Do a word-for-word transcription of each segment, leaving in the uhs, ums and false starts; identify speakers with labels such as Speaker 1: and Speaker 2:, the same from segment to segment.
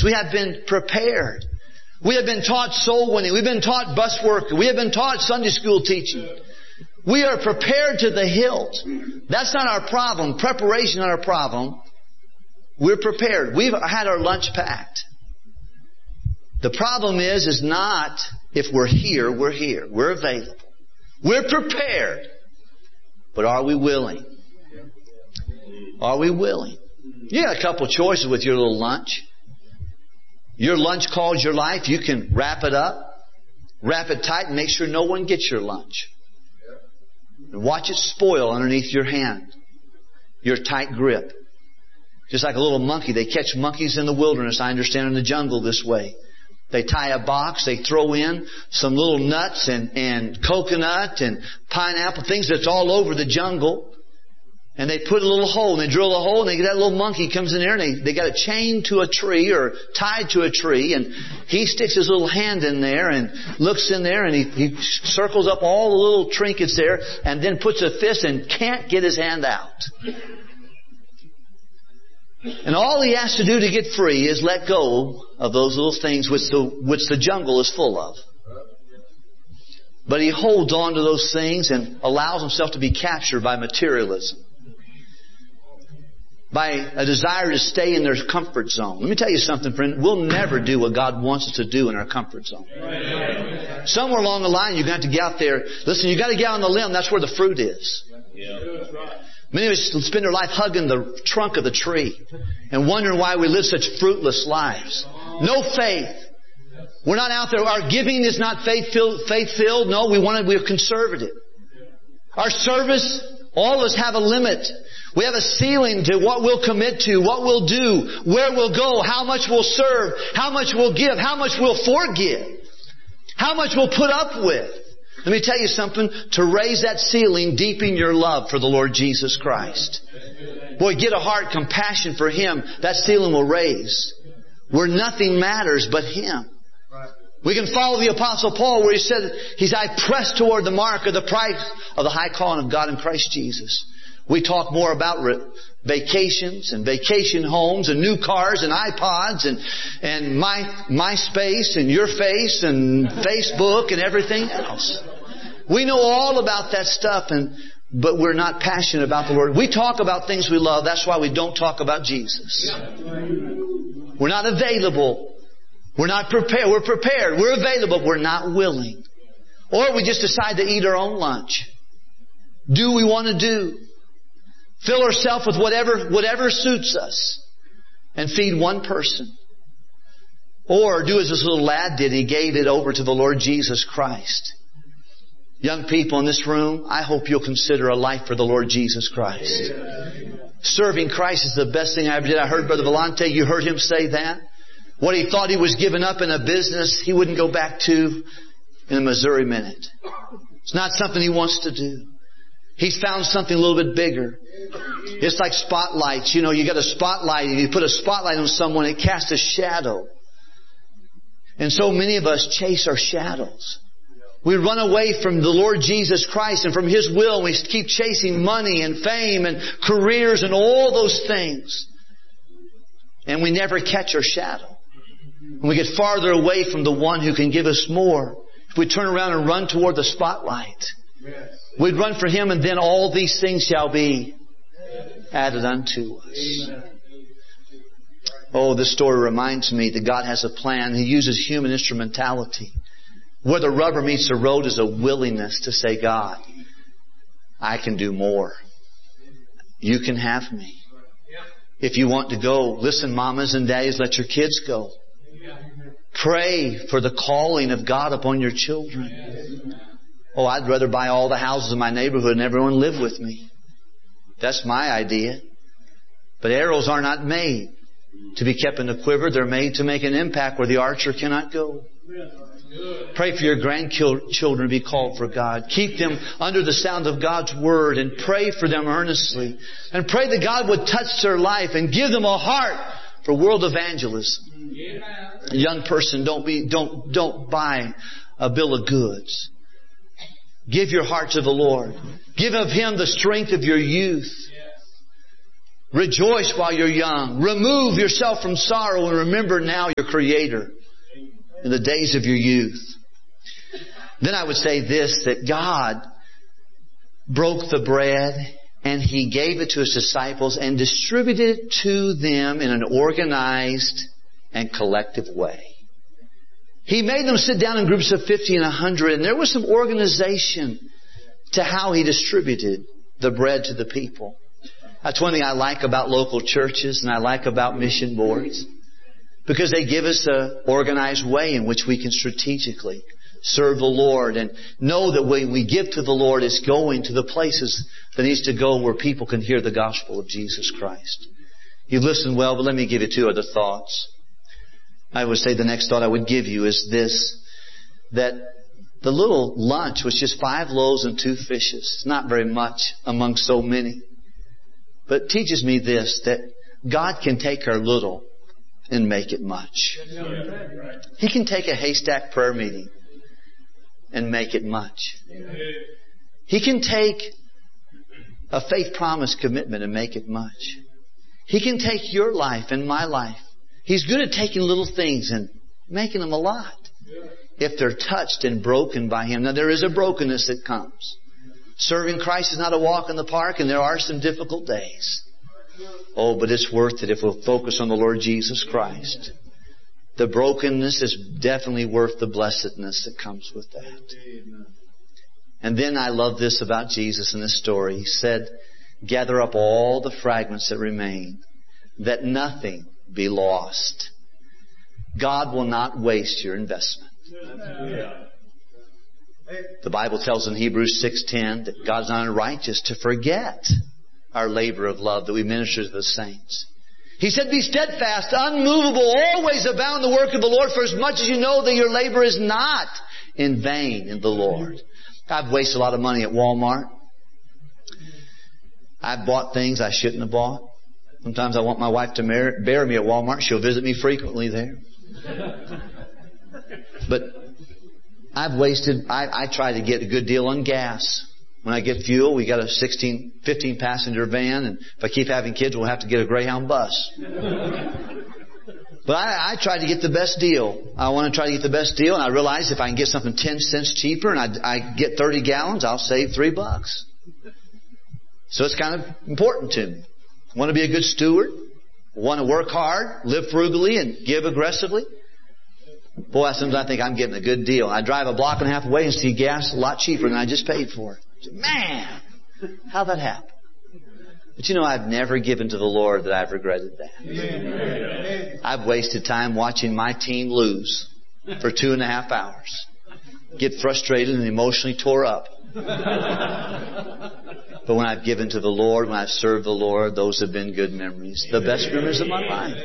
Speaker 1: We have been prepared. We have been taught soul winning. We've been taught bus work. We have been taught Sunday school teaching. We are prepared to the hilt. That's not our problem. Preparation is not our problem. We're prepared. We've had our lunch packed. The problem is, is not if we're here, we're here. We're available. We're prepared. But are we willing? Are we willing? You got a couple choices with your little lunch. Your lunch calls your life. You can wrap it up, wrap it tight, and make sure no one gets your lunch. And watch it spoil underneath your hand. Your tight grip. Just like a little monkey. They catch monkeys in the wilderness, I understand, in the jungle this way. They tie a box, they throw in some little nuts and, and coconut and pineapple, things that's all over the jungle. And they put a little hole, and they drill a hole, and they get that little monkey comes in there, and they, they got it chained to a tree or tied to a tree, and he sticks his little hand in there and looks in there, and he, he circles up all the little trinkets there, and then puts a fist and can't get his hand out. And all he has to do to get free is let go of those little things which the, which the jungle is full of. But he holds on to those things and allows himself to be captured by materialism. By a desire to stay in their comfort zone. Let me tell you something, friend. We'll never do what God wants us to do in our comfort zone. Somewhere along the line, you're going to have to get out there. Listen, you've got to get out on the limb. That's where the fruit is. Many of us spend their life hugging the trunk of the tree and wondering why we live such fruitless lives. No faith. We're not out there. Our giving is not faith-filled. Faith-filled. No, we want to, we're conservative. Our service, all of us have a limit. We have a ceiling to what we'll commit to, what we'll do, where we'll go, how much we'll serve, how much we'll give, how much we'll forgive, how much we'll put up with. Let me tell you something. To raise that ceiling, deepen your love for the Lord Jesus Christ. Boy, get a heart, compassion for Him. That ceiling will raise. Where nothing matters but Him. We can follow the Apostle Paul where he said, He's I press toward the mark of the prize of the high calling of God in Christ Jesus. We talk more about vacations and vacation homes and new cars and iPods and and my MySpace and Your Face and Facebook and everything else. We know all about that stuff, and but we're not passionate about the Lord. We talk about things we love. That's why we don't talk about Jesus. We're not available. We're not prepared. We're prepared. We're available. We're not willing. Or we just decide to eat our own lunch. Do we want to do? Fill ourselves with whatever, whatever suits us. And feed one person. Or do as this little lad did. He gave it over to the Lord Jesus Christ. Young people in this room, I hope you'll consider a life for the Lord Jesus Christ. Serving Christ is the best thing I ever did. I heard Brother Vellante, you heard him say that. What he thought he was giving up in a business, he wouldn't go back to in a Missouri Minute. It's not something he wants to do. He's found something a little bit bigger. It's like spotlights. You know, you got a spotlight, and you put a spotlight on someone, it casts a shadow. And so many of us chase our shadows. We run away from the Lord Jesus Christ and from His will. We keep chasing money and fame and careers and all those things. And we never catch our shadow. And we get farther away from the one who can give us more. If we turn around and run toward the spotlight, we'd run for Him, and then all these things shall be added unto us. Oh, this story reminds me that God has a plan. He uses human instrumentality. Where the rubber meets the road is a willingness to say, God, I can do more. You can have me. If you want to go, listen, mamas and daddies, let your kids go. Pray for the calling of God upon your children. Oh, I'd rather buy all the houses in my neighborhood and everyone live with me. That's my idea. But arrows are not made to be kept in the quiver. They're made to make an impact where the archer cannot go. Pray for your grandchildren to be called for God. Keep them under the sound of God's Word and pray for them earnestly. And pray that God would touch their life and give them a heart for world evangelism. A young person, don't be, don't, don't buy a bill of goods. Give your heart to the Lord. Give of Him the strength of your youth. Rejoice while you're young. Remove yourself from sorrow and remember now your Creator in the days of your youth. Then I would say this, that God broke the bread and He gave it to His disciples and distributed it to them in an organized and collective way. He made them sit down in groups of fifty and a hundred, and there was some organization to how He distributed the bread to the people. That's one thing I like about local churches and I like about mission boards, because they give us an organized way in which we can strategically serve the Lord and know that when we give to the Lord, it's going to the places that needs to go where people can hear the gospel of Jesus Christ. You've listened well, but let me give you two other thoughts. I would say the next thought I would give you is this, that the little lunch was just five loaves and two fishes. It's not very much among so many. But it teaches me this, that God can take our little and make it much. He can take a haystack prayer meeting and make it much. He can take a faith promise commitment and make it much. He can take your life and my life. He's good at taking little things and making them a lot, if they're touched and broken by Him. Now, there is a brokenness that comes. Serving Christ is not a walk in the park, and there are some difficult days. Oh, but it's worth it if we'll focus on the Lord Jesus Christ. The brokenness is definitely worth the blessedness that comes with that. And then I love this about Jesus in this story. He said, gather up all the fragments that remain, that nothing be lost. God will not waste your investment. The Bible tells in Hebrews six ten that God's not unrighteous to forget our labor of love that we minister to the saints. He said, be steadfast, unmovable, always abound in the work of the Lord, for as much as you know that your labor is not in vain in the Lord. I've wasted a lot of money at Walmart. I've bought things I shouldn't have bought. Sometimes I want my wife to marry, bury me at Walmart. She'll visit me frequently there. But I've wasted, I, I try to get a good deal on gas. When I get fuel, we got a sixteen, fifteen passenger van, and if I keep having kids, we'll have to get a Greyhound bus. But I, I try to get the best deal. I want to try to get the best deal, and I realize if I can get something ten cents cheaper and I, I get thirty gallons, I'll save three bucks. So it's kind of important to me. I want to be a good steward. I want to work hard, live frugally, and give aggressively. Boy, sometimes I think I'm getting a good deal. I drive a block and a half away and see gas a lot cheaper than I just paid for it. Man, how'd that happen? But you know, I've never given to the Lord that I've regretted that. I've wasted time watching my team lose for two and a half hours. Get frustrated and emotionally tore up. But when I've given to the Lord, when I've served the Lord, those have been good memories. The best memories of my life.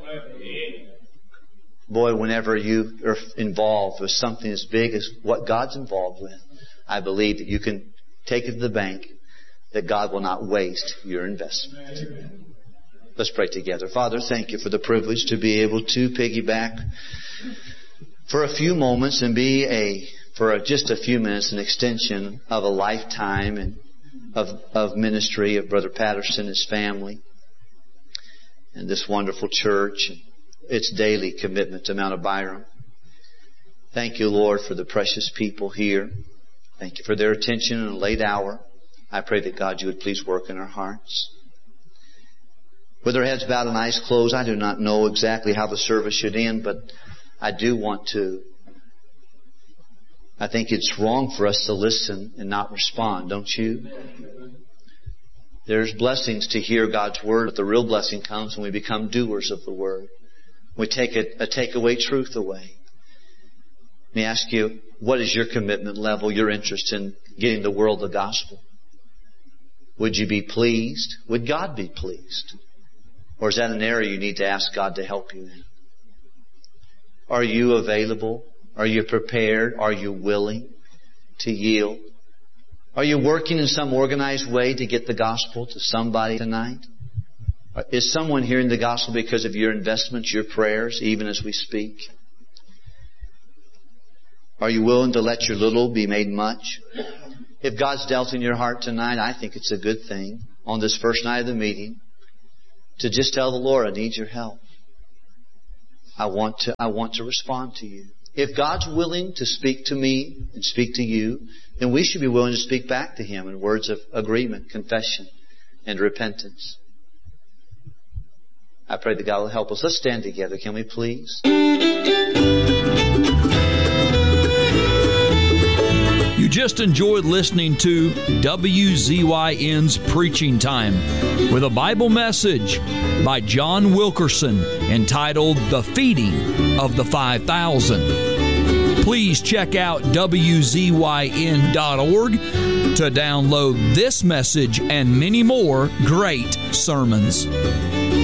Speaker 1: Boy, whenever you are involved with something as big as what God's involved with, I believe that you can take it to the bank that God will not waste your investment. Let's pray together. Father, thank you for the privilege to be able to piggyback for a few moments and be a, for a, just a few minutes, an extension of a lifetime and of, of ministry of Brother Patterson, his family, and this wonderful church, and its daily commitment to Mount of Byram. Thank you, Lord, for the precious people here. Thank you for their attention in a late hour. I pray that, God, you would please work in our hearts. With our heads bowed and eyes closed, I do not know exactly how the service should end, but I do want to. I think it's wrong for us to listen and not respond, don't you? There's blessings to hear God's Word, but the real blessing comes when we become doers of the Word. We take a, a takeaway truth away. Let me ask you, what is your commitment level, your interest in getting the world the gospel? Would you be pleased? Would God be pleased? Or is that an area you need to ask God to help you in? Are you available? Are you prepared? Are you willing to yield? Are you working in some organized way to get the gospel to somebody tonight? Is someone hearing the gospel because of your investments, your prayers, even as we speak? Are you willing to let your little be made much? If God's dealt in your heart tonight, I think it's a good thing on this first night of the meeting to just tell the Lord, I need your help. I want to, I want to respond to you. If God's willing to speak to me and speak to you, then we should be willing to speak back to Him in words of agreement, confession, and repentance. I pray that God will help us. Let's stand together, can we please?
Speaker 2: You just enjoyed listening to W Z Y N's Preaching Time with a Bible message by John Wilkerson entitled The Feeding of the five thousand. Please check out W Z Y N dot org to download this message and many more great sermons.